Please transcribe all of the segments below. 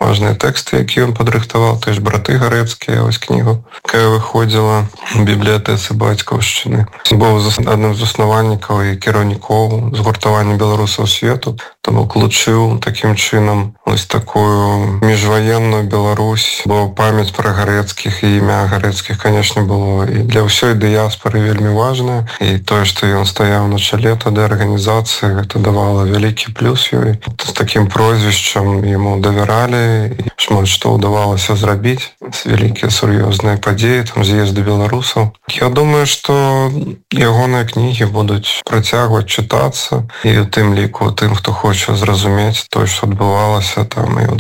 важныя тэксты, якія ён падрыхтаваў, ты ж браты гарэцкія, вось кнігу, якая выходзіла у бібліятэцы бацькаўшчыны. Быў адным з заснавальнікаў і кіраўнікоў згуртавання беларусаў свету, таму клучыў такім чынам вось такую міжваенную Беларусь, бо памяць пра гарэцкіх і імя гарэцкіх, канешне, было і для ўсёй дыяспоры вельмі важна, і тое, што ён стаяў на чале тады арганізацыі, гэта давала вялікі плюс ёй. З такім прозвішчам яму давяралі, і шмат што ўдавалася зрабіць, вялікія сур'ёзныя падзеі, там з'езды беларусаў. Я думаю, што ягоныя кнігі будуць працягваць чытацца, і ў тым ліку тым, хто хоча зразумець тое, што адбывалася там і ў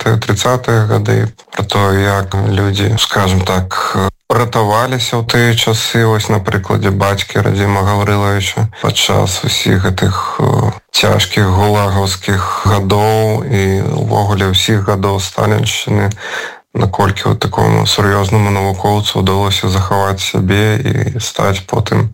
20-30-е гады, пра тое, як людзі, скажем так, ратаваліся ў тыя часы, вось на прыкладзе бацькі Радзіма Гаврылавіча падчас усіх гэтых цяжкіх гулагаўскіх гадоў і увогуле ўсіх гадоў сталіншчыны, наколькі такому сур'ёзнаму навукоўцу ўдалося захаваць сябе і стаць потым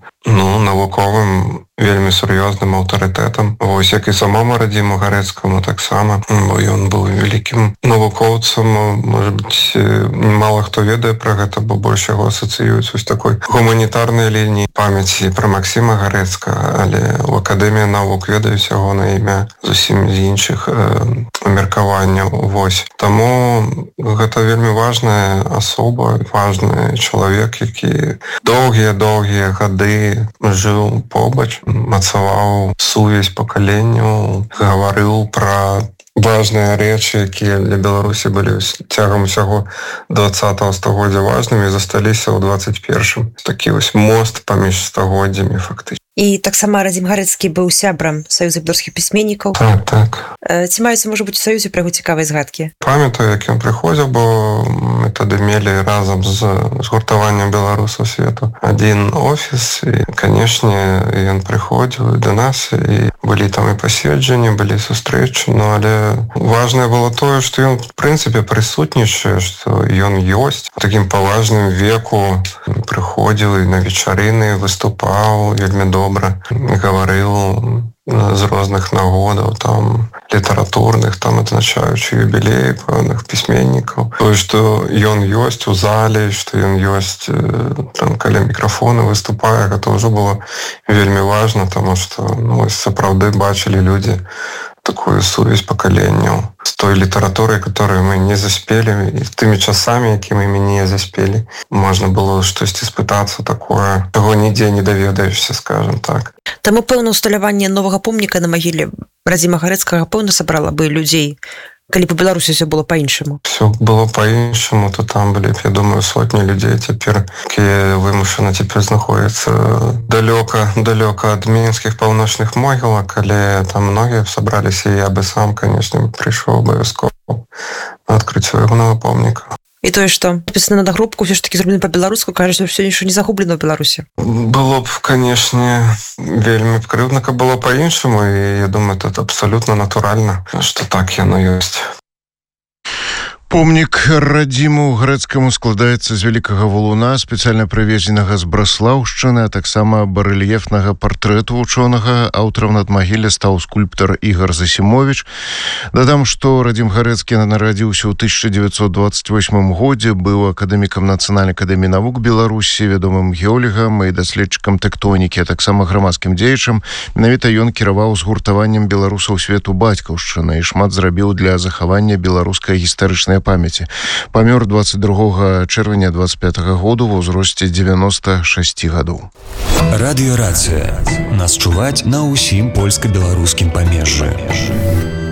навуковым вельмі сур'ёзным аўтарытэтам. Вось як і самому Радзіму Гарэцкаму таксама, бо ён быў вялікім навукоўцам. Можа быць, мала хто ведае пра гэта, бо больш яго асацыююць вось такой гуманітарнай лініі памяці пра Максіма Гарэцкага, але ў Акадэміі навук ведаюць ягонае імя зусім з іншых меркаванняў. Вось. Таму гэта вельмі важная асоба, важны чалавек, які доўгія гады жыў побач, мацаваў сувязь пакаленняў, гаварыў пра важныя рэчы, якія для Беларусі былі цягам усяго 20-го стагоддзя важнымі, засталіся ў 21-м. Такі вось мост паміж стагоддзямі фактычна. І таксама Радзім Гарэцкі быў сябрам Саюза беларускіх пісьменнікаў. Так. Ці маюцца, можа быць, у Саюзе пра яго цікавыя згадкі? Памятаю, як ён прыходзіў, бо мы тады мелі разам з згуртаваннем беларусаў свету адзін офіс, і, канешне, ён прыходзіў да нас, і былі там і паседжанні, былі сустрэчы, але важнае было тое, што ён, в прынцыпе, прысутнічае, што ён ёсць. У такім паважным веку прыходзіў і на вечарыны выступаў вельмі добра, гаварыў з розных нагодаў, там, літаратурных, там, адзначаючы юбілеі пэўных пісьменнікаў. Тое, што ён ёсць у зале, што ён ёсць там, каля мікрафона выступае, гэта ўжо было вельмі важна, таму што сапраўды бачылі людзі такую сувязь пакаленняў з той літаратурай, которую мы не заспелі, і тымі часамі, якімі мы не заспелі. Можна было штосьці спытацца такое, таго нідзе не даведаешся, скажем так. Таму, пэўна, усталяванне новага помніка на магіле Радзіма Гарэцкага, пэўна, сабрала бы людзей, калі па Беларусі ўсё было па-іншаму. Все было па-іншаму, то там былі, я думаю, сотні людзей цяпер, якія вымушана цяпер знаходзяцца далёка ад мінскіх паўночных могілак, але там многія сабраліся, і я бы сам, канешне, прыйшоў абавязкова на адкрыццё ягонага помніка. І тое, што напісана на нагрубку, ўсё ж такі зроблена па-беларуску, кажа, што ўсё нічого не загублена ў Беларусі. Было б, канешне, вельмі крыўдна, каб было па-іншаму, і я думаю, это абсалютна натуральна, што так яно ёсць. Помнік Радзіму Гарэцкаму складаецца з вялікага валуна, спецыяльна прывезенага з Браслаўшчыны, а таксама барэльефнага партрэту вучонага. Аўтарам надмагілля стаў скульптар Ігар Засімовіч. Дадам, што Радзім Гарэцкі нарадзіўся ў 1928 годзе, быў акадэмікам Нацыянальнай акадэміі навук Беларусі, вядомым геолігам і даследчыкам тэктонікі, а таксама грамадскім дзеячам. Менавіта ён кіраваў згуртаваннем беларусаў свету бацькаўшчыны і шмат зрабіў для захавання беларускай гістарычнай памяці. Памёр 22 чэрвеня 25 году ва ўзросце 96 гадоў. Радыёрацыя. Нас чуваць на ўсім польска-беларускім памежжы.